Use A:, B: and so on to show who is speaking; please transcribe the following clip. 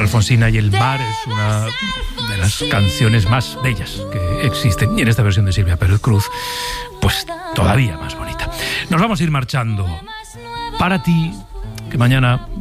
A: Alfonsina y el mar es una de las canciones más bellas que existen. Y en esta versión de Silvia Pérez Cruz, pues todavía más bonita. Nos vamos a ir marchando. Para ti, que mañana